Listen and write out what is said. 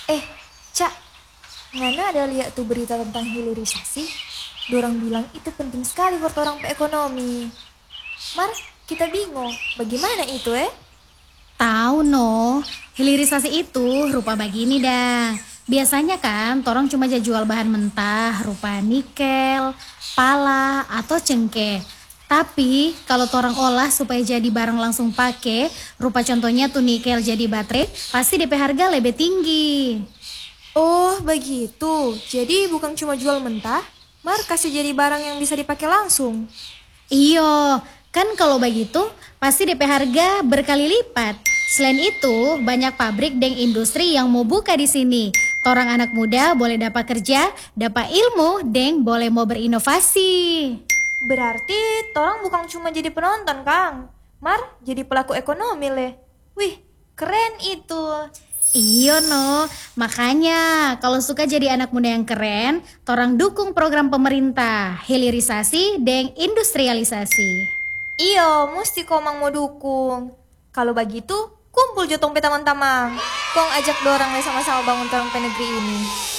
Eh, Cak, Ngana ada lihat tuh berita tentang hilirisasi? Dorang bilang itu penting sekali buat orang ekonomi. Mar, kita bingung, bagaimana itu Tahu no, hilirisasi itu rupa begini dah. Biasanya kan torang cuma jual bahan mentah rupa nikel, pala, atau cengkeh. Tapi kalau torang olah supaya jadi barang langsung pakai, rupa contohnya tuh nikel jadi baterai, pasti DP harga lebih tinggi. Oh, begitu. Jadi bukan cuma jual mentah, Mar kasih jadi barang yang bisa dipakai langsung. Iyo, kan kalau begitu pasti DP harga berkali lipat. Selain itu, banyak pabrik dan industri yang mau buka di sini. Torang anak muda boleh dapat kerja, dapat ilmu, dan boleh mau berinovasi. Berarti orang bukan cuma jadi penonton, Kang. Mar jadi pelaku ekonomi leh. Wih, keren itu. Iyo no, makanya kalau suka jadi anak muda yang keren, torang dukung program pemerintah, hilirisasi dan industrialisasi. Iyo, mesti komang mau dukung. Kalau begitu, kumpul jotong pe teman-teman. Kong ajak dorang leh sama-sama bangun terang pe negeri ini.